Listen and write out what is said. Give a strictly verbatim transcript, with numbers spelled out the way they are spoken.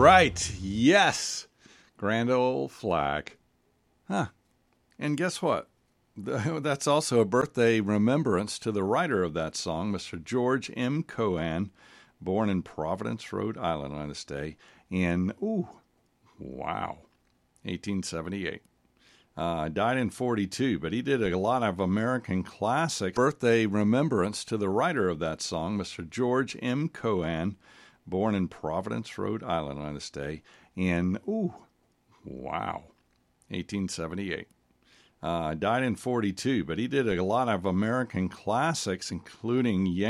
right. Yes. Grand Ole Flag. Huh. And guess what? That's also a birthday remembrance to the writer of that song, Mister George M. Cohan, born in Providence, Rhode Island on this day in, ooh, wow, eighteen seventy-eight. Uh, died in forty-two, but he did a lot of American classic. Birthday remembrance to the writer of that song, Mister George M. Cohan, born in Providence, Rhode Island on this day in, ooh, wow, eighteen seventy-eight. Uh, died in forty-two, but he did a lot of American classics, including